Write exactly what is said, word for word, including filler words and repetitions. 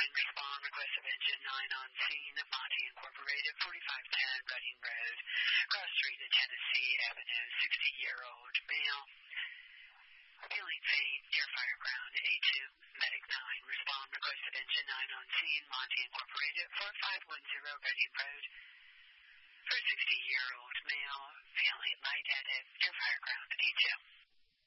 respond, request of engine nine on scene, Monty Incorporated, forty-five ten Reading Road, Cross Street at Tennessee Avenue, sixty-year-old male. Feeling faint near Fireground A two, Medic nine, respond, request of engine nine on scene, Monty Incorporated, forty-five ten Reading Road, for a sixty-year-old male, feeling lightheaded near Fireground A two.